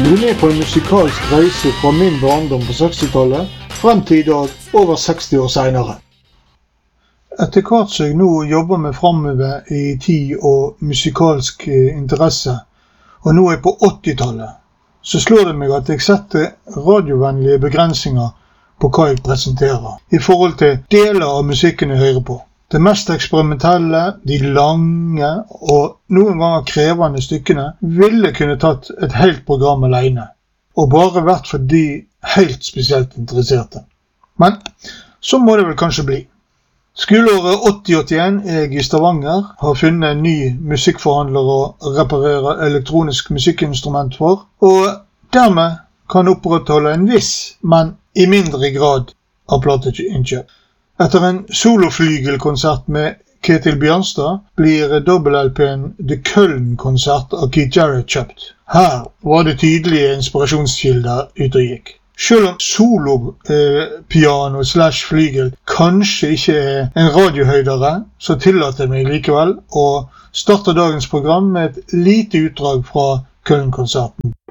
Du er med på en musikalsk reise fra min barndom på 60-tallet frem til i dag, over 60 år senere. Etter hvert som jeg nå jobber med fremover i tid og musikalsk interesse, og nå er på 80-tallet, så slår det meg at jeg setter radiovennlige begrensninger på hva jeg presenterer, i forhold til deler av musikken jeg hører på. Det mest eksperimentelle, de lange og noen ganger krevende stykkene ville kunne tatt et helt program alene, og bare vært for de helt spesielt interesserte. Men så må det vel kanskje bli. Skoleåret 80-81 er jeg i Stavanger, har funnet en ny musikkforhandler å reparere elektronisk musikkinstrument for, og dermed kan opprettholde en viss, men i mindre grad av plateinnkjøp. Etter en soloflygelkonsert med Ketil Bjørnstad blir dobbel-LP'en The Köln-konsert av Keith Jarrett kjøpt. Her var det tydelige inspirasjonskilder ute og gikk. Selv om solopiano / flygel kanskje ikke er en radiohøydere, så tillater jeg meg likevel å starte dagens program med et lite utdrag fra Köln-konserten.